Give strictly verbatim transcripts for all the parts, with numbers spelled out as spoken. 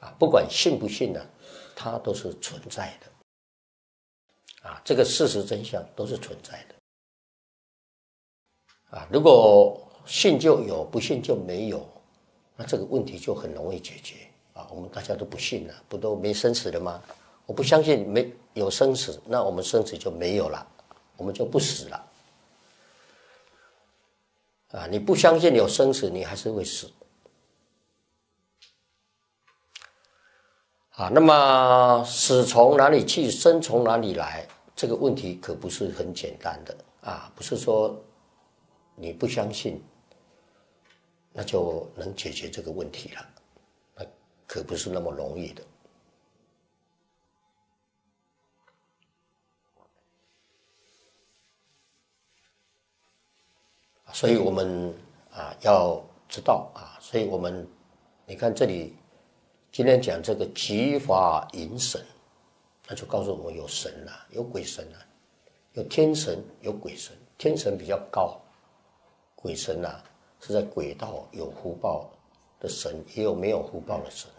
啊，不管信不信呢、啊，它都是存在的啊，这个事实真相都是存在的啊。如果信就有，不信就没有，那这个问题就很容易解决啊。我们大家都不信了，不都没生死了吗？我不相信没有生死，那我们生死就没有了，我们就不死了啊。你不相信有生死，你还是会死。啊，那么死从哪里去，生从哪里来？这个问题可不是很简单的啊，不是说你不相信，那就能解决这个问题了，那可不是那么容易的。所以我们啊要知道啊，所以我们你看这里。今天讲这个极法引神，那就告诉我们有神了、啊，有鬼神了、啊，有天神，有鬼神。天神比较高，鬼神啊是在鬼道有福报的神，也有没有福报的神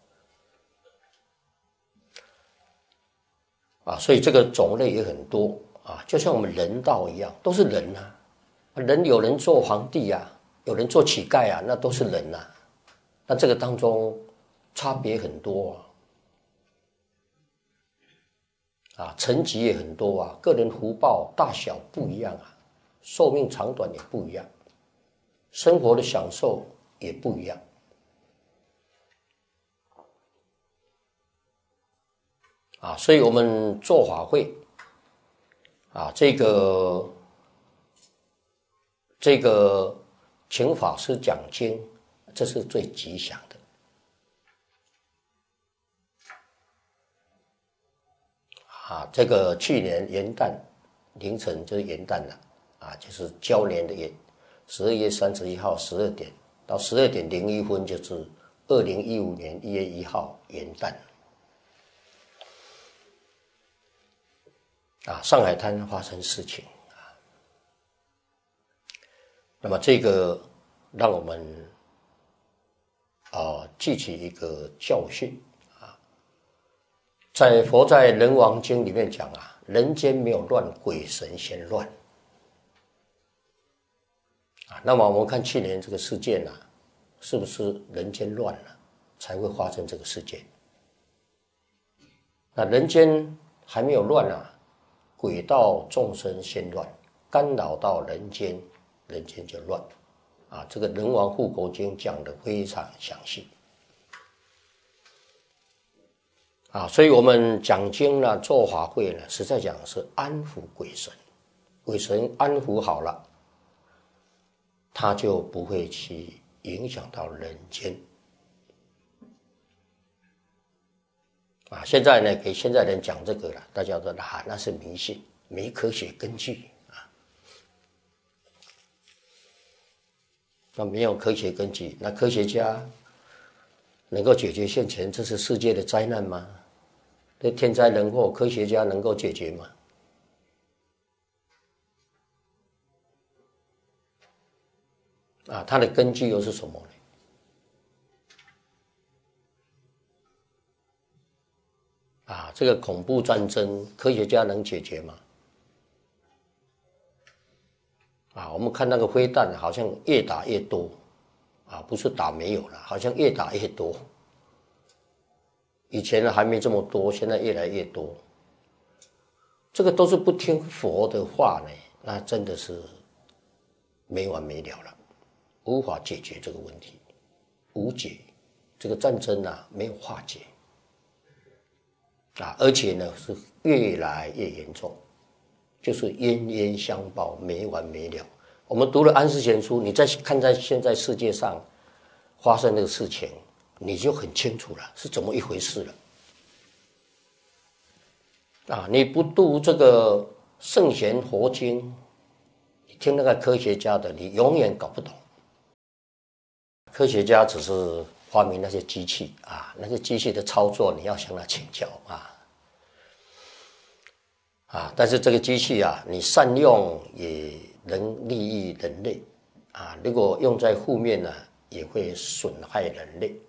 啊，所以这个种类也很多啊，就像我们人道一样，都是人啊，人有人做皇帝啊，有人做乞丐啊，那都是人啊，那这个当中。差别很多啊，啊，层级也很多啊，个人福报大小不一样啊，寿命长短也不一样，生活的享受也不一样啊，所以我们做法会啊，这个这个请法师讲经，这是最吉祥的。啊，这个去年元旦凌晨就是元旦了，啊，就是交年的元，十二月三十一号十二点到十二点零一分，就是二零一五年一月一号元旦。啊，上海滩发生事情啊，那么这个让我们啊记起一个教训。在佛在人王经里面讲啊，人间没有乱，鬼神先乱啊。那么我们看去年这个事件啊，是不是人间乱了，才会发生这个事件？那人间还没有乱啊，鬼道众生先乱，干扰到人间，人间就乱啊。这个人王护国经讲得非常详细。啊，所以我们讲经呢，做法会呢，实在讲是安抚鬼神，鬼神安抚好了，他就不会去影响到人间。啊，现在呢，给现在人讲这个了，大家都啊，那是迷信，没科学根据啊。那没有科学根据，那科学家能够解决现前这是世界的灾难吗？这天灾人祸，科学家能够解决吗？啊，它的根据又是什么呢？啊，这个恐怖战争，科学家能解决吗？啊，我们看那个飞弹，好像越打越多，啊，不是打没有了，好像越打越多。以前呢还没这么多，现在越来越多。这个都是不听佛的话呢，那真的是没完没了了，无法解决这个问题，无解。这个战争啊没有化解啊，而且呢是越来越严重，就是冤冤相报，没完没了。我们读了安世贤书，你再看在现在世界上发生的事情，你就很清楚了是怎么一回事了。啊，你不读这个圣贤佛经，你听那个科学家的，你永远搞不懂。科学家只是发明那些机器啊，那些机器的操作你要向他请教啊。啊，但是这个机器啊，你善用也能利益人类啊，如果用在负面呢，也会损害人类。